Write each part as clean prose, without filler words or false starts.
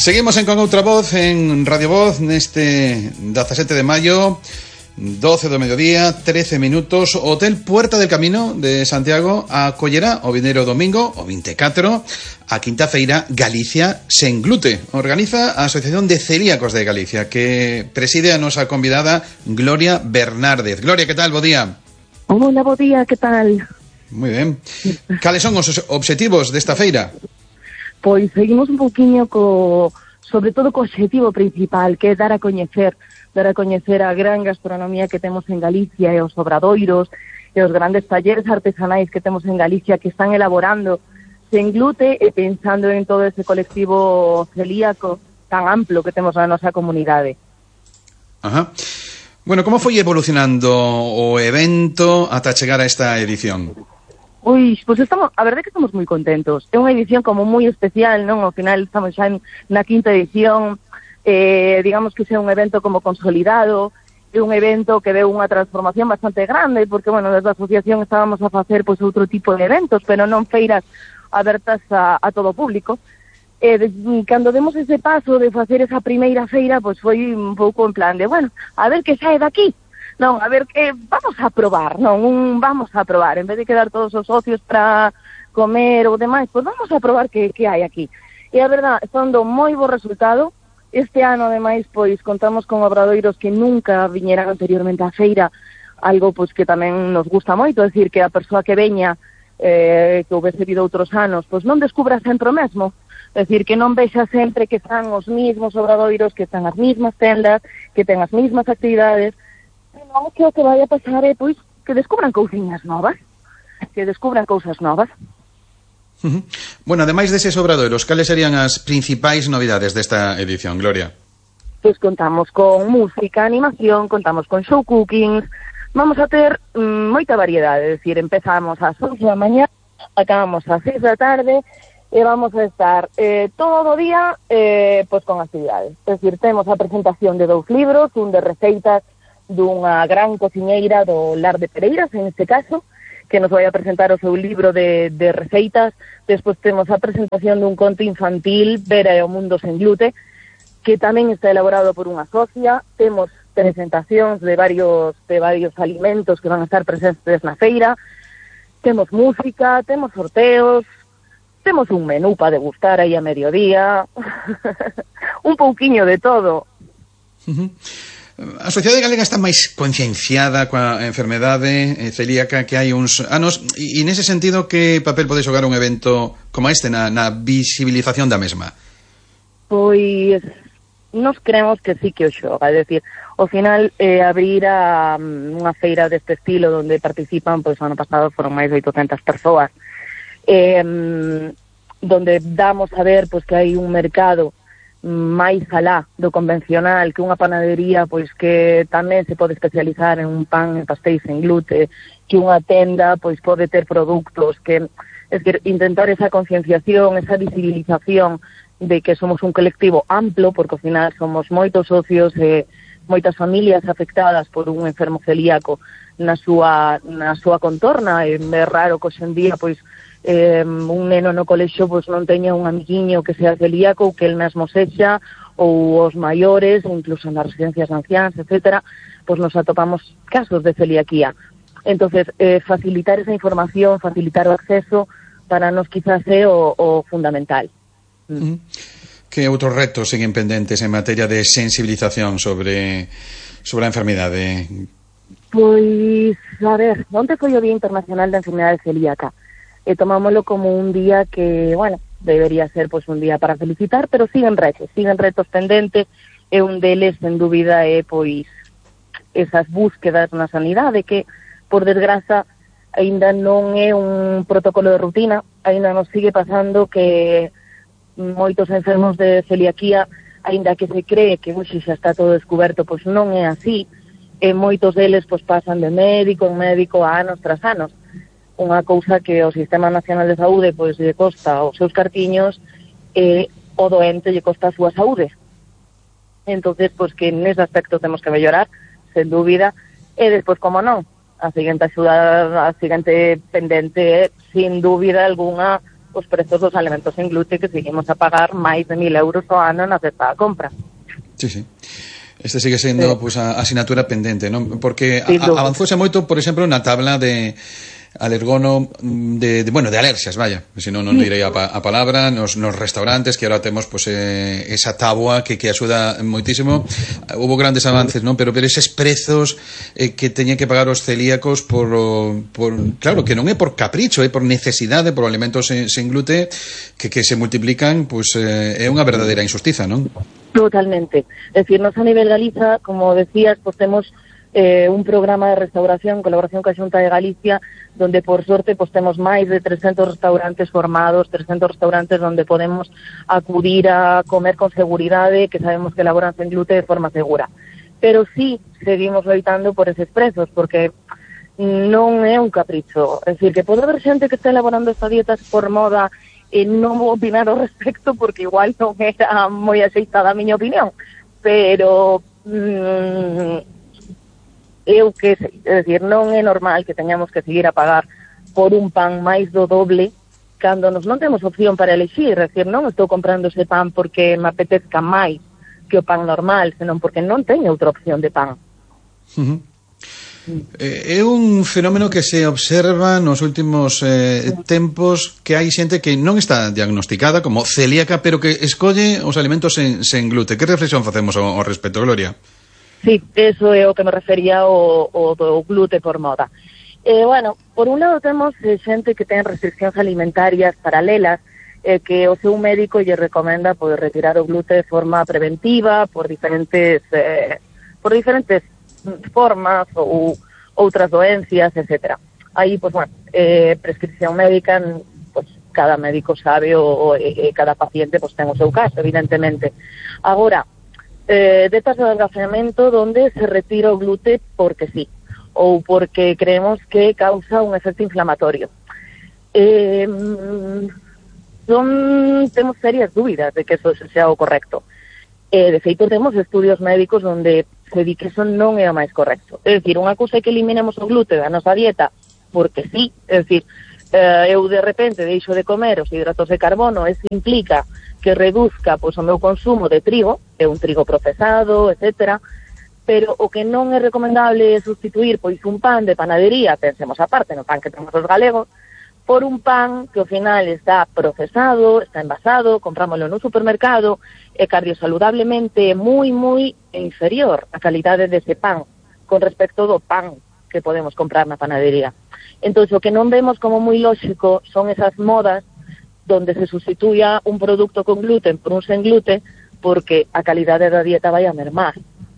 Seguimos en Con Outra Voz, en Radio Voz, neste 17 de maio, 12 do mediodía, 13 minutos. O Hotel Puerta del Camino de Santiago acollerá o vindeiro domingo, o 24, a quinta feira Galicia sen glute. Organiza a Asociación de Celíacos de Galicia, que preside a nosa convidada Gloria Bernárdez. Gloria, que tal? Bo día. Hola, bo día, que tal? Moi ben. Cales son os obxectivos desta feira? Pois seguimos un pouquiño sobre todo co obxectivo principal, que é dar a coñecer a gran gastronomía que temos en Galicia e os obradoiros e os grandes talleres artesanais que temos en Galicia que están elaborando sen glute e pensando en todo ese colectivo celíaco tan amplo que temos na nosa comunidade. Ajá. Bueno, como foi evolucionando o evento ata chegar a esta edición? Pois a verdade é que estamos moi contentos. É unha edición como moi especial, non? Ao final estamos xa na quinta edición, digamos que é un evento como consolidado, é un evento que deu unha transformación bastante grande, porque, bueno, desde a asociación estábamos a facer pois outro tipo de eventos, pero non feiras abertas a todo o público. Cando demos ese paso de facer esa primeira feira, pois foi un pouco en plan de, bueno, a ver que sae daqui. Non, a ver, vamos a probar, vamos a probar, en vez de quedar todos os socios para comer ou demais, pois vamos a probar que hai aquí. E a verdad, está dando moi bo resultado. Este ano, ademais, pois contamos con obradoiros que nunca viñeran anteriormente á feira, algo pois que tamén nos gusta moito, é dicir, que a persoa que veña, que houvese vido outros anos, pois non descubra sempre o mesmo. É dicir, que non vexa sempre que están os mismos obradoiros, que están as mismas tendas, que ten as mismas actividades. Non, que o que vai a pasar é, pois, que descubran cousiñas novas, Bueno, ademais deses obradoiros, cales serían as principais novidades desta edición, Gloria? Pois contamos con música, animación, contamos con show cookings, vamos a ter moita variedade, é dicir, empezamos ás 11 da mañá, acabamos ás 6 da tarde, e vamos a estar todo o día pois con actividades. É dicir, temos a presentación de 2 libros, un de receitas dunha gran cociñeira do Lar de Pereiras, en este caso, que nos vai a presentar o seu libro de receitas. Despois temos a presentación dun conto infantil, Vera e o mundo sen glute, que tamén está elaborado por unha socia. Temos presentacións de varios alimentos que van a estar presentes na feira. Temos música, temos sorteos, temos un menú para degustar aí a mediodía. Un pouquiño de todo. A sociedade galega está máis concienciada coa enfermedade celíaca que hai uns anos, e nese sentido, que papel pode xogar un evento como este na visibilización da mesma? Pois nos creemos que sí que o xoga, é dicir, ao final abrir unha feira deste estilo onde participan, pois o ano pasado foron máis de 800 persoas, donde damos a ver pois que hai un mercado máis alá do convencional, que unha panadería pois que tamén se pode especializar en un pan e pastéis sen glute, que unha tenda pois pode ter produtos que, es que intentar esa concienciación, esa visibilización de que somos un colectivo amplo, porque ao final somos moitos socios e moitas familias afectadas por un enfermo celíaco na súa contorna. É raro que hoxe en día pois un neno no colexo pois non teña un amiguiño que sea celíaco, ou que el mesmo sexa, ou os maiores, ou incluso nas residencias de anciáns, etcétera, pois nos atopamos casos de celiaquía. Entonces, facilitar esa información, facilitar o acceso, para nos quizás é o fundamental. Que outros retos siguen pendentes en materia de sensibilización sobre a enfermidade? Pois, a ver, onte foi o Día Internacional da Enfermidade Celíaca, e tomámoslo como un día que, bueno, debería ser pois un día para felicitar, pero siguen retos pendentes, e un deles, sen dúbida, é pois esas búsquedas na sanidade que, por desgraza, aínda non é un protocolo de rutina, aínda nos sigue pasando que moitos enfermos de celiaquía, aínda que se cree que hoxe xa está todo descoberto, pois non é así, e moitos deles pois pasan de médico en médico anos tras anos. Unha cousa que o Sistema Nacional de Saúde pois lle costa os seus cartiños, e o doente lle costa a súa saúde. Entonces, pois que nese aspecto temos que mellorar, sen dúbida, e despois, como non, a seguinte axuda, a seguinte pendente é, sin dúbida alguna, os prezos dos alimentos en glute, que seguimos a pagar máis de 1.000 euros ao ano na cesta da compra. Sí, sí. Este sigue sendo pues, a asignatura pendente, non? Porque avanzouse moito, por exemplo, na tabla de alergono de alerxias, vaya, senón non direi a palabra nos restaurantes, que agora temos pues, esa táboa que axuda moitísimo. Hubo grandes avances, non? Pero eses prezos que teñen que pagar os celíacos por claro, que non é por capricho, é por necesidade, por alimentos sen glute que se multiplican, pues é unha verdadeira injustiza, non? Totalmente. Es decir, nos a nivel Galiza, como decías, pues temos un programa de restauración en colaboración coa Xunta de Galicia, donde por sorte pues temos máis de 300 restaurantes formados, 300 restaurantes donde podemos acudir a comer con seguridade, que sabemos que elaboran sen glute de forma segura. Pero sí seguimos loitando por eses prezos, porque non é un capricho. É dicir, que pode haber xente que está elaborando estas dietas por moda e non vou opinar ao respecto porque igual non era moi aceitada a miña opinión, pero eu que sei, é dicir, non é normal que teñamos que seguir a pagar por un pan máis do doble cando nos non temos opción para elegir. É dicir, non estou comprando ese pan porque me apetezca máis que o pan normal, senón porque non teño outra opción de pan. É un fenómeno que se observa nos últimos tempos, que hai xente que non está diagnosticada como celíaca, pero que escolle os alimentos sen glute. Que reflexión facemos ao respecto, Gloria? Sí, eso é o que me refería o do glute por moda. Bueno, por un lado temos xente que ten restriccións alimentarias paralelas, que o seu médico lle recomenda poder retirar o glute de forma preventiva por diferentes formas ou outras doencias, etcétera. Aí, pues, bueno, prescripción médica, pues, cada médico sabe cada paciente pues, ten o seu caso, evidentemente. Agora, dietas de adelgazamiento donde se retira o glute porque sí, ou porque creemos que causa un efecto inflamatorio. Temos serias dúbidas de que eso sea o correcto. De feito, temos estudios médicos onde se di que eso non é o máis correcto. É dicir, unha cousa é que eliminemos o glute da nosa dieta porque sí, é dicir, eu de repente deixo de comer os hidratos de carbono, eso implica que reduzca pois, o meu consumo de trigo, é un trigo procesado, etcétera, pero o que non é recomendable é sustituir pois un pan de panadería, pensemos aparte no pan que temos os galegos, por un pan que ao final está procesado, está envasado, comprámoslo no supermercado, e cardiosaludablemente moi, moi inferior a calidade dese pan con respecto do pan que podemos comprar na panadería. Entón, o que non vemos como moi lógico son esas modas donde se sustituya un produto con gluten por un sen gluten porque a calidade da dieta vai a mermar.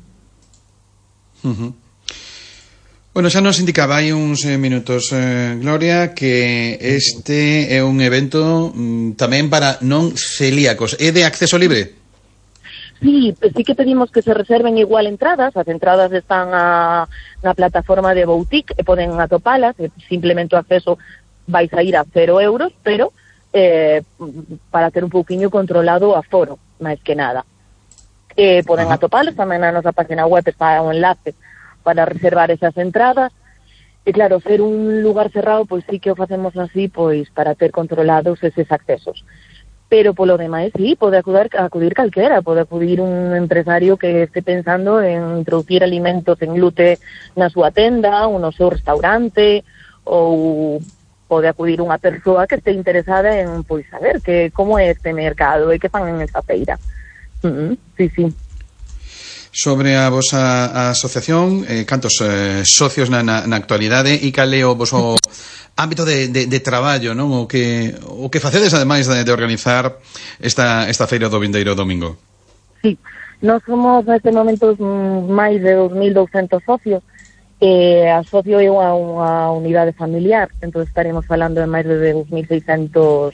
Bueno, xa nos indicaba hai uns minutos, Gloria, que este é un evento tamén para non celíacos. É de acceso libre? Sí que pedimos que se reserven igual entradas. As entradas están na plataforma de Boutique e poden atopalas, simplemente o acceso vais a ir a 0 euros, pero para ter un pouquiño controlado o aforo, máis que nada. Poden atopalas, tamén na nosa página web está un enlace para reservar esas entradas. E claro, ser un lugar cerrado, pois sí que o facemos así, pois para ter controlados eses accesos. Pero polo demais, sí, pode acudir calquera, pode acudir un empresario que este pensando en introducir alimentos en glute na súa tenda, ou no seu restaurante, ou pode acudir unha persoa que este interesada en, pois, saber como é este mercado e que fan en esa feira. Sí. Sobre a vosa asociación, cantos socios na actualidade e cal é o voso ámbito de traballo, non? O que facedes ademais de organizar esta feira do vindeiro domingo? Sí, nós somos neste momento máis de 2.200 socios. A socio é unha unidade familiar, entón estaremos falando de máis de 2.600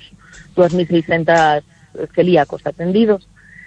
celíacos atendidos.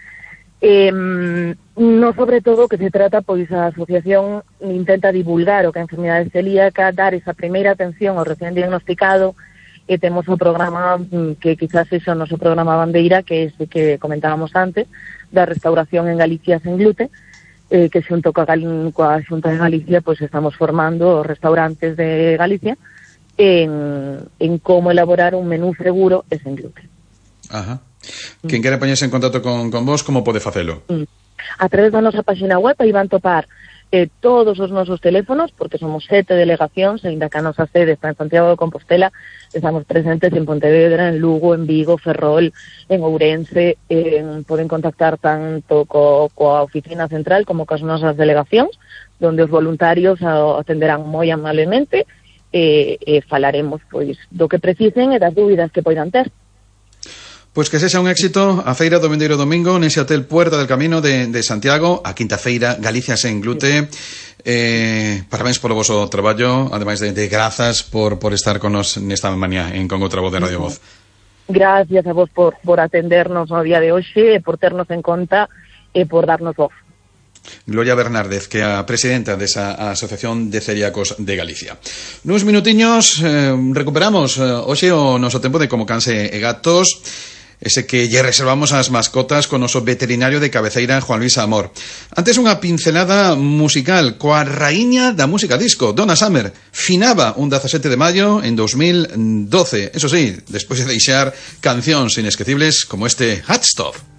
No, sobre todo, que se trata, pois a asociación intenta divulgar o que a enfermidade celíaca, dar esa primeira atención ao recién diagnosticado, e temos o programa que quizás é o noso programa bandeira, que é ese que comentábamos antes, da restauración en Galicia sen glute, que xunto coa Xunta de Galicia pois estamos formando os restaurantes de Galicia en como elaborar un menú seguro e sen gluten. Ajá. Quen quere poñerse en contacto con vos, como pode facelo? A través da nosa página web aí van topar todos os nosos teléfonos, porque somos 7 delegacións, ainda que a nosa sede está en Santiago de Compostela, estamos presentes en Pontevedra, en Lugo, en Vigo, Ferrol, en Ourense, poden contactar tanto coa oficina central como coas nosas delegacións, donde os voluntarios atenderán moi amablemente e falaremos pois do que precisen e das dúbidas que poidan ter. Pois que sexa un éxito a feira do vindeiro domingo nese hotel Puerta del Camino de Santiago, a quinta feira Galicia sen glute. Parabéns polo voso traballo, ademais de grazas por estar con nos nesta mañá en Con Outra Voz de Radio Voz. Gracias a vos por atendernos no día de hoxe, por ternos en conta e por darnos voz. Gloria Bernárdez, que é a presidenta desa Asociación de Celíacos de Galicia. Nuns minutiños recuperamos hoxe o noso tempo de Como Canse e Gatos, ese que lle reservamos ás mascotas con o noso veterinario de cabeceira, Juan Luis Amor. Antes unha pincelada musical coa raíña da música disco, Donna Summer. Finaba un 17 de maio en 2012. Eso sí, despois de deixar cancións inesquecibles como este Hot Stuff.